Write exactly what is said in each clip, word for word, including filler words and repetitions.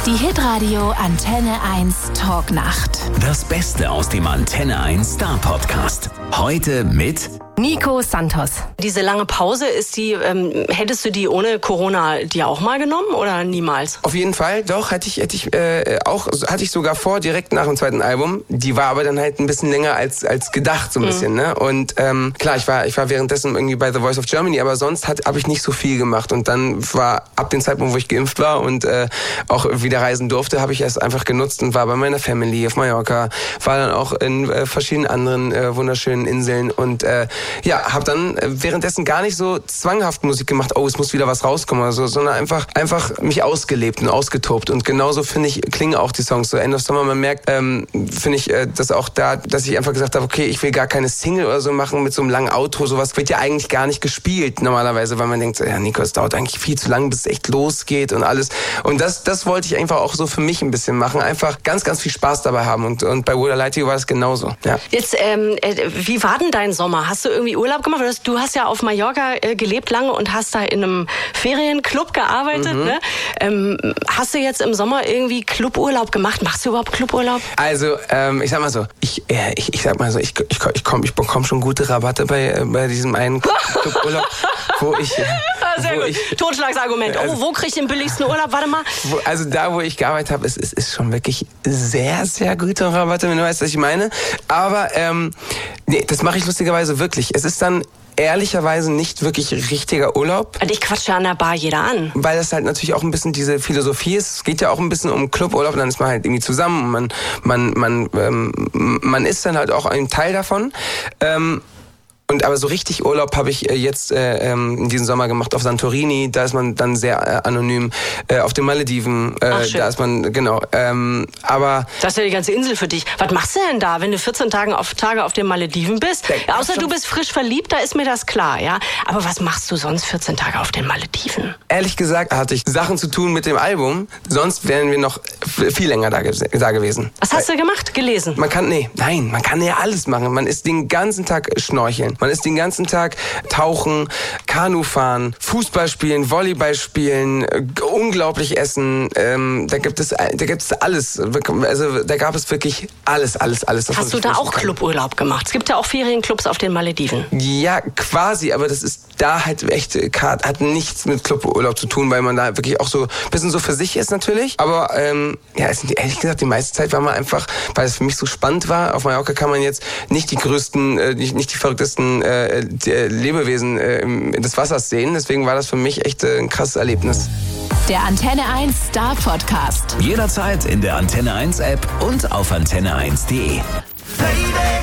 Die Hitradio Antenne eins Talknacht. Das Beste aus dem Antenne eins Star Podcast. Heute mit Nico Santos. Diese lange Pause, ist die, ähm, hättest du die ohne Corona dir auch mal genommen oder niemals? Auf jeden Fall, doch, hatte ich, hätte ich äh, auch, hatte ich sogar vor, direkt nach dem zweiten Album. Die war aber dann halt ein bisschen länger als als gedacht, so ein mhm. bisschen, ne? Und ähm, klar, ich war ich war währenddessen irgendwie bei The Voice of Germany, aber sonst habe ich nicht so viel gemacht. Und dann war ab dem Zeitpunkt, wo ich geimpft war und äh, auch wieder reisen durfte, habe ich es einfach genutzt und war bei meiner Family auf Mallorca, war dann auch in äh, verschiedenen anderen äh, wunderschönen Inseln und äh, ja, habe dann äh, währenddessen gar nicht so zwanghaft Musik gemacht, oh, es muss wieder was rauskommen oder so, sondern einfach einfach mich ausgelebt und ausgetobt. Und genauso, finde ich, klingen auch die Songs so. End of Summer, man merkt, ähm, finde ich, äh, dass auch da, dass ich einfach gesagt habe, okay, ich will gar keine Single oder so machen mit so einem langen Outro, sowas wird ja eigentlich gar nicht gespielt normalerweise, weil man denkt, ja, Nico, es dauert eigentlich viel zu lang, bis es echt losgeht und alles. Und das, das wollte ich einfach auch so für mich ein bisschen machen, einfach ganz, ganz viel Spaß dabei haben. Und, und bei Would I Lie to You war das genauso. Ja. Jetzt, ähm, wie war denn dein Sommer? Hast du irgendwie Urlaub gemacht? Du hast ja auf Mallorca äh, gelebt lange und hast da in einem Ferienclub gearbeitet. Mhm. Ne? Ähm, hast du jetzt im Sommer irgendwie Cluburlaub gemacht? Machst du überhaupt Cluburlaub? Also, ähm, ich sag mal so, ich, äh, ich, ich sag mal so, ich, ich, ich, komm, ich bekomme schon gute Rabatte bei, äh, bei diesem einen Cluburlaub, wo ich... Äh, Sehr wo gut. Ich, Totschlagsargument. Also, oh, wo krieg ich den billigsten Urlaub? Warte mal. Wo, also da, wo ich gearbeitet habe, ist, ist, ist schon wirklich sehr, sehr gute Rabatte, wenn du weißt, was ich meine. Aber ähm, nee, das mache ich lustigerweise wirklich. Es ist dann ehrlicherweise nicht wirklich richtiger Urlaub. Und ich quatsche an der Bar jeder an. Weil das halt natürlich auch ein bisschen diese Philosophie ist. Es geht ja auch ein bisschen um Cluburlaub und dann ist man halt irgendwie zusammen und man, man, man, ähm, man ist dann halt auch ein Teil davon. Ähm, Und aber so richtig Urlaub habe ich äh, jetzt äh, ähm, in diesem Sommer gemacht auf Santorini. Da ist man dann sehr äh, anonym. Äh, auf den Malediven, äh, Ach, schön. da ist man, genau. Ähm, aber das ist ja die ganze Insel für dich. Was machst du denn da, wenn du vierzehn Tage auf, Tage auf den Malediven bist? Ja, außer du bist frisch verliebt, da ist mir das klar, ja. Aber was machst du sonst vierzehn Tage auf den Malediven? Ehrlich gesagt hatte ich Sachen zu tun mit dem Album. Sonst wären wir noch viel länger da, da gewesen. Was hast du gemacht? Gelesen? Man kann, nee, nein, man kann ja alles machen. Man ist den ganzen Tag schnorcheln. Man ist den ganzen Tag tauchen, Kanu fahren, Fußball spielen, Volleyball spielen, äh, unglaublich essen. Ähm, da gibt es, da gibt es alles. Also da gab es wirklich alles, alles, alles. Hast du da auch Cluburlaub gemacht? Es gibt ja auch Ferienclubs auf den Malediven. Ja, quasi, aber das ist da halt echt, hat nichts mit Cluburlaub zu tun, weil man da wirklich auch so ein bisschen so für sich ist natürlich. Aber ähm, ja, es, ehrlich gesagt, die meiste Zeit war man einfach, weil es für mich so spannend war. Auf Mallorca kann man jetzt nicht die größten, äh, nicht, nicht die verrücktesten äh, Lebewesen äh, des Wassers sehen. Deswegen war das für mich echt äh, ein krasses Erlebnis. Der Antenne eins Star Podcast. Jederzeit in der Antenne eins App und auf antenne eins punkt de.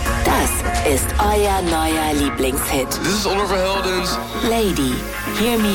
Das ist euer neuer Lieblingshit. This is Oliver Heldens. Lady, Hear Me